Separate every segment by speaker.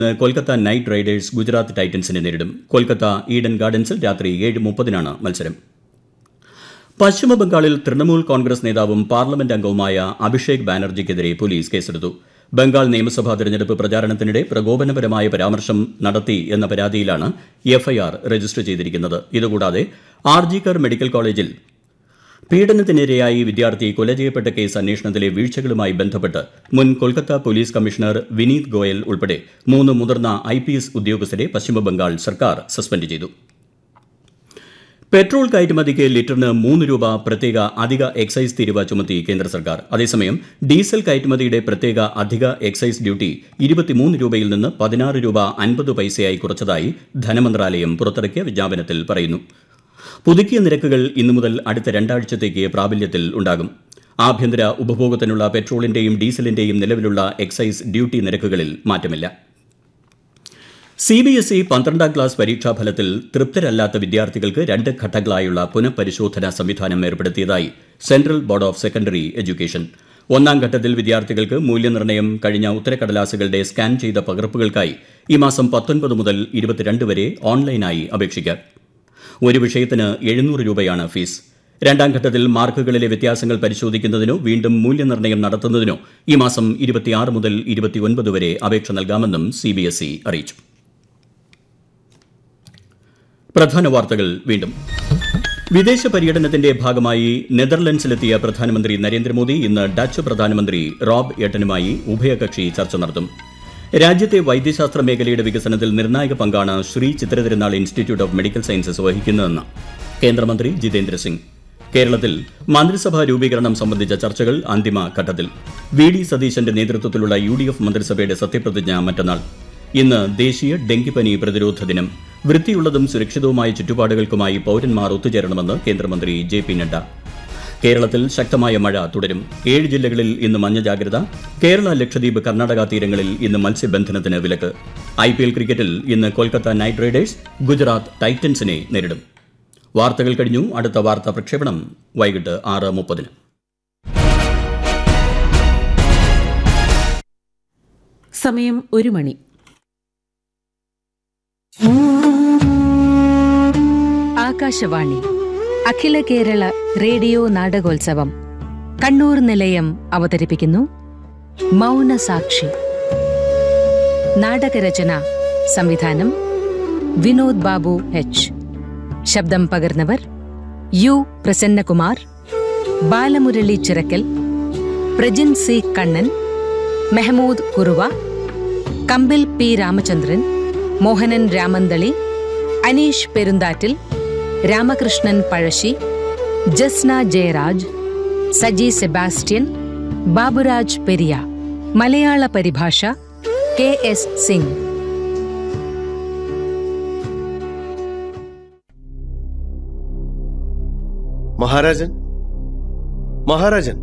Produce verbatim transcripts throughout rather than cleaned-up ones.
Speaker 1: Kolkata night Riders Gujarat ടൈറ്റൻസിനെ നേരിടും. കൊൽക്കത്ത ഈഡൻ ഗാർഡൻസിൽ രാത്രി ഏഴ് മുപ്പതിനാണ് മത്സരം. പശ്ചിമബംഗാളിൽ തൃണമൂൽ കോൺഗ്രസ് നേതാവും പാർലമെന്റ് അംഗവുമായ അഭിഷേക് ബാനർജിക്കെതിരെ പോലീസ് കേസെടുത്തു. ബംഗാൾ നിയമസഭാ തെരഞ്ഞെടുപ്പ് പ്രചാരണത്തിനിടെ പ്രകോപനപരമായ പരാമർശം നടത്തി എന്ന പരാതിയിലാണ് എഫ്ഐആർ രജിസ്റ്റർ ചെയ്തിരിക്കുന്നത്. ഇതുകൂടാതെ ആർജിക്കർ മെഡിക്കൽ കോളേജിൽ പീഡനത്തിനിരയായി വിദ്യാർത്ഥി കൊല ചെയ്യപ്പെട്ട കേസ് അന്വേഷണത്തിലെ വീഴ്ചകളുമായി ബന്ധപ്പെട്ട് മുൻ കൊൽക്കത്ത പോലീസ് കമ്മീഷണർ വിനീത് ഗോയൽ ഉൾപ്പെടെ മൂന്ന് മുതിർന്ന ഐ പി എസ് ഉദ്യോഗസ്ഥരെ പശ്ചിമബംഗാൾ സർക്കാർ സസ്പെൻഡ് ചെയ്തു. പെട്രോൾ കയറ്റുമതിക്ക് ലിറ്ററിന് മൂന്ന് രൂപ പ്രത്യേക അധിക എക്സൈസ് തീരുവ ചുമത്തി കേന്ദ്ര സർക്കാർ. അതേസമയം ഡീസൽ കയറ്റുമതിയുടെ പ്രത്യേക അധിക എക്സൈസ് ഡ്യൂട്ടി ഇരുപത്തിമൂന്ന് രൂപയിൽ നിന്ന് പതിനാറ് രൂപ അൻപത് പൈസയായി കുറച്ചതായി ധനമന്ത്രാലയം പുറത്തിറക്കിയ വിജ്ഞാപനത്തിൽ പറയുന്നു. പുതുക്കിയ നിരക്കുകൾ ഇന്നു മുതൽ അടുത്ത രണ്ടാഴ്ചത്തേക്ക് പ്രാബല്യത്തിൽ ഉണ്ടാകും. ആഭ്യന്തര ഉപഭോഗത്തിനുള്ള പെട്രോളിന്റെയും ഡീസലിന്റെയും നിലവിലുള്ള എക്സൈസ് ഡ്യൂട്ടി നിരക്കുകളിൽ മാറ്റമില്ല. സി ബി എസ് ഇ പന്ത്രണ്ടാം ക്ലാസ് പരീക്ഷാഫലത്തിൽ തൃപ്തരല്ലാത്ത വിദ്യാർത്ഥികൾക്ക് രണ്ട് ഘട്ടങ്ങളായുള്ള പുനഃപരിശോധനാ സംവിധാനം ഏർപ്പെടുത്തിയതായി central board of secondary education. ഒന്നാം ഘട്ടത്തിൽ വിദ്യാർത്ഥികൾക്ക് മൂല്യനിർണ്ണയം കഴിഞ്ഞ ഉത്തരക്കടലാസുകളുടെ സ്കാൻ ചെയ്ത പകർപ്പുകൾക്കായി ഈ മാസം പത്തൊൻപത് മുതൽ ഇരുപത്തിരണ്ട് വരെ ഓൺലൈനായി അപേക്ഷിക്കാം. ഒരു വിഷയത്തിന് എഴുന്നൂറ് രൂപയാണ് ഫീസ്. രണ്ടാം ഘട്ടത്തിൽ മാർക്കുകളിലെ വ്യത്യാസങ്ങൾ പരിശോധിക്കുന്നതിനോ വീണ്ടും മൂല്യനിർണ്ണയം നടത്തുന്നതിനോ ഈ മാസം ഇരുപത്തിയാറ് മുതൽ ഇരുപത്തിയൊൻപത് വരെ അപേക്ഷ നൽകാമെന്നും സി ബി എസ് ഇ അറിയിച്ചു. പ്രധാന വാർത്തകൾ വീണ്ടും. വിദേശ പര്യടനത്തിന്റെ ഭാഗമായി നെതർലൻഡ്സിലെത്തിയ പ്രധാനമന്ത്രി നരേന്ദ്രമോദി ഇന്ന് ഡച്ച് പ്രധാനമന്ത്രി റോബ് എട്ടനുമായി ഉഭയകക്ഷി ചർച്ച നടത്തും. രാജ്യത്തെ വൈദ്യശാസ്ത്ര മേഖലയുടെ വികസനത്തിൽ നിർണായക പങ്കാണ് Shri Chitra Thirunal institute of medical sciences വഹിക്കുന്നതെന്ന് കേന്ദ്രമന്ത്രി ജിതേന്ദ്ര സിംഗ്. കേരളത്തിൽ മന്ത്രിസഭാ രൂപീകരണം സംബന്ധിച്ച ചർച്ചകൾ അന്തിമഘട്ടത്തിൽ. വി ഡി സതീശന്റെ നേതൃത്വത്തിലുള്ള യു ഡി എഫ് മന്ത്രിസഭയുടെ സത്യപ്രതിജ്ഞ മറ്റന്നാൾ. ഇന്ന് ദേശീയ ഡെങ്കിപ്പനി പ്രതിരോധ ദിനം. വൃത്തിയുള്ളതും സുരക്ഷിതവുമായ ചുറ്റുപാടുകൾക്കുമായി പൌരന്മാർ ഒത്തുചേരണമെന്ന് കേന്ദ്രമന്ത്രി ജെ പി നഡ്ഡ. കേരളത്തിൽ ശക്തമായ മഴ തുടരും. ഏഴ് ജില്ലകളിൽ ഇന്ന് മഞ്ഞ ജാഗ്രത. കേരള, ലക്ഷദ്വീപ്, കർണാടക തീരങ്ങളിൽ ഇന്ന് മത്സ്യബന്ധനത്തിന് വിലക്ക്. ഐ പി എൽ ക്രിക്കറ്റിൽ ഇന്ന് കൊൽക്കത്ത നൈറ്റ് റൈഡേഴ്സ് ഗുജറാത്ത് ടൈറ്റൻസിനെ നേരിടും. വാർത്തകൾ കഴിഞ്ഞു. അടുത്ത വാർത്താ പ്രക്ഷേപണം വൈകിട്ട് ആറ് മുപ്പതിന്.
Speaker 2: സമയം ഒരു മണി. ആകാശവാണി അഖില കേരള റേഡിയോ നാടകോത്സവം കണ്ണൂർ നിലയം അവതരിപ്പിക്കുന്നു മൗനസാക്ഷി. നാടകരചന സംവിധാനം വിനോദ് ബാബു എച്ച്. ശബ്ദം പകർന്നവർ U Prasannakumar, Balamurali Chirakkal, Prajin C Kannan, Mahmoud Kuruva, കമ്പിൽ പി രാമചന്ദ്രൻ, മോഹനൻ രാമന്തളി, അനീഷ് പെരുന്താറ്റിൽ, രാമകൃഷ്ണൻ പഴശ്ശി, ജസ്ന ജയരാജ്, സജി സെബാസ്റ്റ്യൻ, ബാബുരാജ് പെരിയ. മലയാള പരിഭാഷ കെ എസ് സിംഗ്.
Speaker 3: മഹാരാജൻ, മഹാരാജൻ,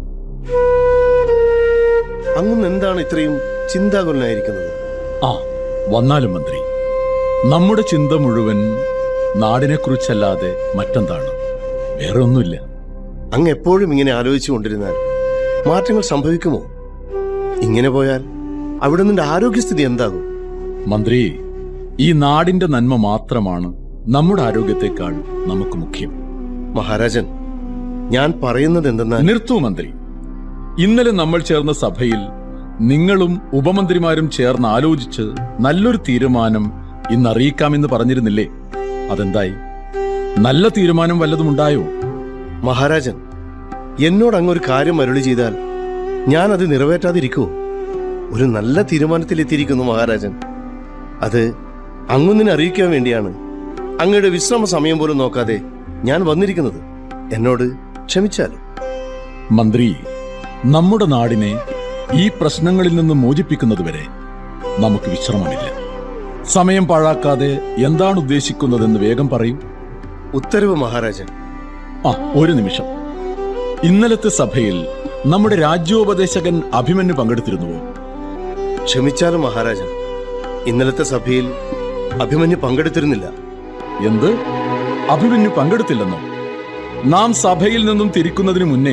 Speaker 3: അങ്ങ് എന്താണ് ഇത്രയും ചിന്താകുലനായിരിക്കുന്നത്?
Speaker 4: ആ, വന്നാലും മന്ത്രി, നമ്മുടെ ചിന്ത മുഴുവൻ നാടിനെക്കുറിച്ചല്ലാതെ മറ്റെന്താണ്? വേറെ ഒന്നുമില്ല.
Speaker 3: അങ്ങ് എപ്പോഴും ഇങ്ങനെ ആലോചിച്ചു കൊണ്ടിരുന്നാൽ മാറ്റങ്ങൾ സംഭവിക്കുമോ? ഇങ്ങനെ പോയാൽ അവിടെ നിന്റെ ആരോഗ്യസ്ഥിതി എന്താകും?
Speaker 4: മന്ത്രി, ഈ നാടിന്റെ നന്മ മാത്രമാണ് നമ്മുടെ ആരോഗ്യത്തെക്കാൾ നമുക്ക് മുഖ്യം.
Speaker 3: മഹാരാജൻ, ഞാൻ പറയുന്നത് എന്തെന്നാൽ...
Speaker 4: നിർത്തൂ മന്ത്രി. ഇന്നലെ നമ്മൾ ചേർന്ന സഭയിൽ നിങ്ങളും ഉപമന്ത്രിമാരും ചേർന്ന് ആലോചിച്ച് നല്ലൊരു തീരുമാനം ഇന്ന് അറിയിക്കാമെന്ന് പറഞ്ഞിരുന്നില്ലേ? അതെന്തായി? നല്ല തീരുമാനം വല്ലതും ഉണ്ടായോ?
Speaker 3: മഹാരാജൻ, എന്നോട് അങ്ങൊരു കാര്യം അരുളി ചെയ്താൽ ഞാൻ അത് നിറവേറ്റാതിരിക്കുമോ? ഒരു നല്ല തീരുമാനത്തിലെത്തിയിരിക്കുന്നു മഹാരാജൻ. അത് അങ്ങൊന്നിനെ അറിയിക്കാൻ വേണ്ടിയാണ് അങ്ങയുടെ വിശ്രമ സമയം പോലും നോക്കാതെ ഞാൻ വന്നിരിക്കുന്നത്. എന്നോട് ക്ഷമിച്ചാലും.
Speaker 4: മന്ത്രി, നമ്മുടെ നാടിനെ ഈ പ്രശ്നങ്ങളിൽ നിന്ന് മോചിപ്പിക്കുന്നതുവരെ നമുക്ക് വിശ്രമമില്ല. സമയം പാഴാക്കാതെ എന്താണ് ഉദ്ദേശിക്കുന്നതെന്ന് വേഗം പറയും.
Speaker 3: ഉത്തരവ് മഹാരാജൻ.
Speaker 4: ആ, ഒരു നിമിഷം. ഇന്നലത്തെ സഭയിൽ നമ്മുടെ രാജ്യോപദേശകൻ അഭിമന്യു പങ്കെടുത്തിരുന്നുവോ?
Speaker 3: ക്ഷമിച്ചാലും മഹാരാജൻ, ഇന്നലത്തെ സഭയിൽ അഭിമന്യു പങ്കെടുത്തിരുന്നില്ല.
Speaker 4: എന്ത്? അഭിമന്യു പങ്കെടുത്തില്ലെന്നോ? നാം സഭയിൽ നിന്നും തിരിക്കുന്നതിന് മുന്നേ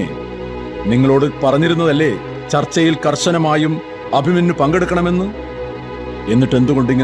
Speaker 4: നിങ്ങളോട് പറഞ്ഞിരുന്നതല്ലേ ചർച്ചയിൽ കർശനമായും അഭിമന്യു പങ്കെടുക്കണമെന്ന്? എന്നിട്ട് എന്തുകൊണ്ട്